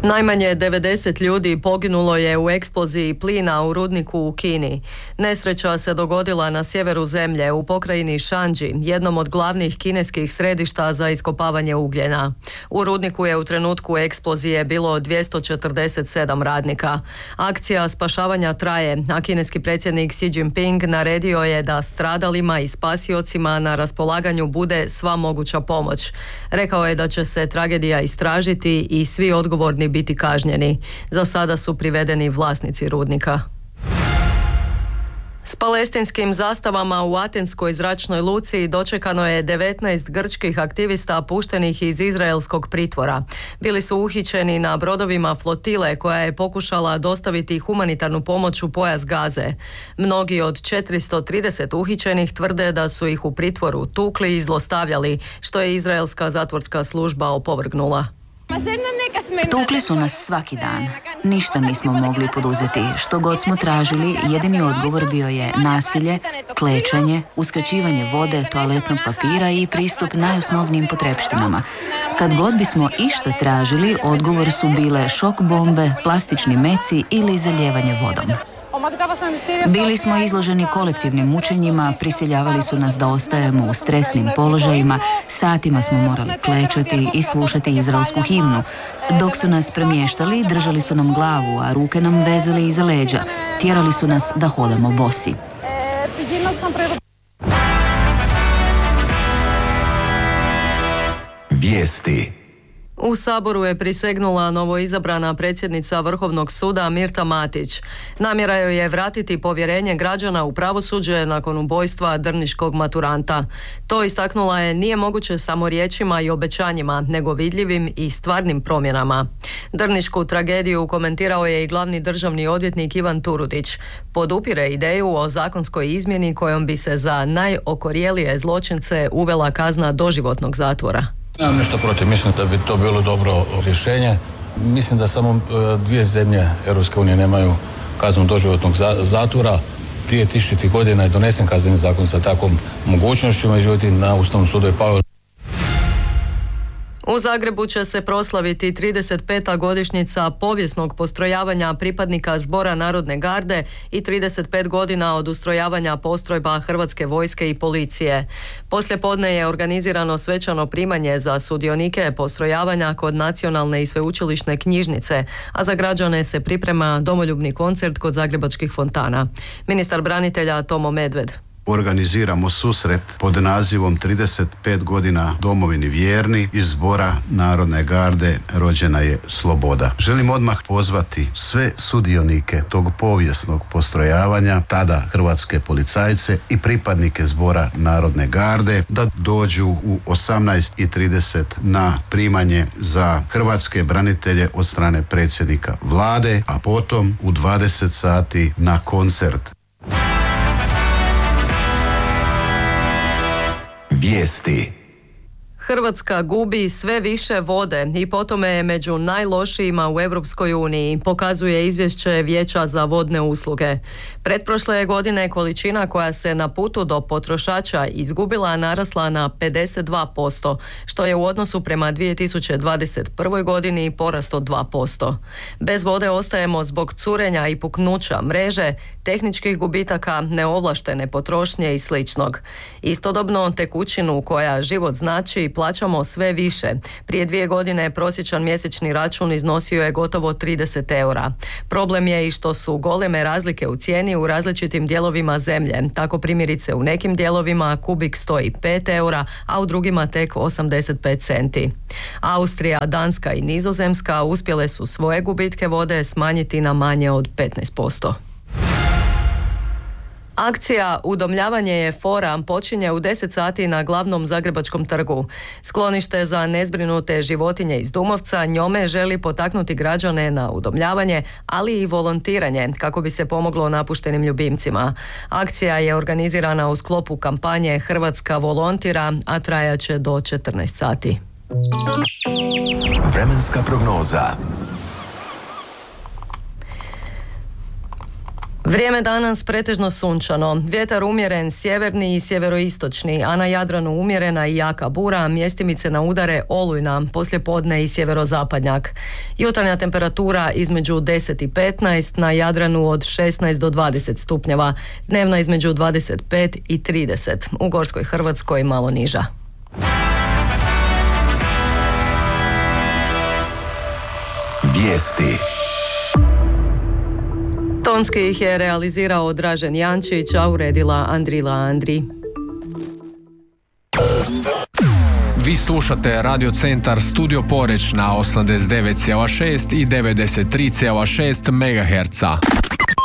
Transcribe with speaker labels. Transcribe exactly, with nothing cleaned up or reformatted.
Speaker 1: Najmanje devedeset ljudi poginulo je u eksploziji plina u rudniku u Kini. Nesreća se dogodila na sjeveru zemlje u pokrajini Shandži, jednom od glavnih kineskih središta za iskopavanje ugljena. U rudniku je u trenutku eksplozije bilo dvjesto četrdeset sedam radnika. Akcija spašavanja traje, a kineski predsjednik Xi Jinping naredio je da stradalima i spasiocima na raspolaganju bude sva moguća pomoć. Rekao je da će se tragedija istražiti i svi odgovorni biti kažnjeni. Za sada su privedeni vlasnici rudnika. S palestinskim zastavama u Atenskoj zračnoj luci dočekano je devetnaest grčkih aktivista puštenih iz izraelskog pritvora. Bili su uhićeni na brodovima flotile koja je pokušala dostaviti humanitarnu pomoć u pojas Gaze. Mnogi od četiristo trideset uhićenih tvrde da su ih u pritvoru tukli i zlostavljali, što je izraelska zatvorska služba opovrgnula.
Speaker 2: Tukli su nas svaki dan. Ništa nismo mogli poduzeti. Što god smo tražili, jedini odgovor bio je nasilje, klečanje, uskraćivanje vode, toaletnog papira i pristup najosnovnijim potrepštinama. Kad god bismo išta tražili, odgovor su bile šok bombe, plastični meci ili zalijevanje vodom. Bili smo izloženi kolektivnim mučenjima, prisiljavali su nas da ostajemo u stresnim položajima, satima smo morali klečati i slušati izraelsku himnu. Dok su nas premještali, držali su nam glavu, a ruke nam vezali iza leđa. Tjerali su nas da hodamo bosi.
Speaker 3: Vijesti.
Speaker 1: U Saboru je prisegnula novoizabrana predsjednica Vrhovnog suda Mirta Matić. Namjera joj je vratiti povjerenje građana u pravosuđe nakon ubojstva drniškog maturanta. To, istaknula je, nije moguće samo riječima i obećanjima, nego vidljivim i stvarnim promjenama. Drnišku tragediju komentirao je i glavni državni odvjetnik Ivan Turudić. Podupire ideju o zakonskoj izmjeni kojom bi se za najokorjelije zločince uvela kazna doživotnog zatvora.
Speaker 4: Nemam nešto protiv, mislim da bi to bilo dobro rješenje. Mislim da samo dvije zemlje Europske unije nemaju kaznu doživotnog zatvora. dvije tisućite. godina je donesen kazneni zakon sa takvom mogućnošću, međutim na Ustavnom sudu je pao.
Speaker 1: U Zagrebu će se proslaviti trideset peta godišnjica povijesnog postrojavanja pripadnika Zbora Narodne garde i trideset pet godina od ustrojavanja postrojba Hrvatske vojske i policije. Poslijepodne je organizirano svečano primanje za sudionike postrojavanja kod Nacionalne i sveučilišne knjižnice, a za građane se priprema domoljubni koncert kod zagrebačkih fontana. Ministar branitelja Tomo Medved.
Speaker 5: Organiziramo susret pod nazivom trideset pet godina domovini vjerni, iz Zbora Narodne garde rođena je sloboda. Želim odmah pozvati sve sudionike tog povijesnog postrojavanja, tada hrvatske policajce i pripadnike Zbora Narodne garde, da dođu u osamnaest i trideset na primanje za hrvatske branitelje od strane predsjednika vlade, a potom u dvadeset sati na koncert.
Speaker 3: Vijesti.
Speaker 1: Hrvatska gubi sve više vode i po tome je među najlošijima u Europskoj uniji, pokazuje izvješće Vijeća za vodne usluge. Pretprošle godine količina koja se na putu do potrošača izgubila narasla na pedeset dva posto, što je u odnosu prema dvije tisuće dvadeset prvoj. godini porast od dva posto. Bez vode ostajemo zbog curenja i puknuća mreže, tehničkih gubitaka, neovlaštene potrošnje i sličnog. Istodobno tekućinu koja život znači plaćamo sve više. Prije dvije godine prosječan mjesečni račun iznosio je gotovo trideset eura. Problem je i što su goleme razlike u cijeni u različitim dijelovima zemlje. Tako primjerice u nekim dijelovima kubik stoji pet eura, a u drugima tek osamdeset pet centi. Austrija, Danska i Nizozemska uspjele su svoje gubitke vode smanjiti na manje od petnaest posto. Akcija Udomljavanje je fora počinje u deset sati na glavnom zagrebačkom trgu. Sklonište za nezbrinute životinje iz Dumovca njome želi potaknuti građane na udomljavanje, ali i volontiranje kako bi se pomoglo napuštenim ljubimcima. Akcija je organizirana u sklopu kampanje Hrvatska volontira, a trajaće do četrnaest sati.
Speaker 3: Vremenska prognoza.
Speaker 1: Vrijeme danas pretežno sunčano, vjetar umjeren sjeverni i sjeveroistočni, a na Jadranu umjerena i jaka bura, mjestimice na udare olujna, poslijepodne i sjeverozapadnjak. Jutarnja temperatura između deset i petnaest, na Jadranu od šesnaest do dvadeset stupnjeva, dnevna između dvadeset pet i trideset, u Gorskoj Hrvatskoj malo niža.
Speaker 3: Vijesti.
Speaker 1: Tonski ih je realizirao Dražen Jančić, a uredila Andrila Andri.
Speaker 6: Vi slušate Radio Centar Studio Poreč na osamdeset devet zarez šest i devedeset tri zarez šest megaherca.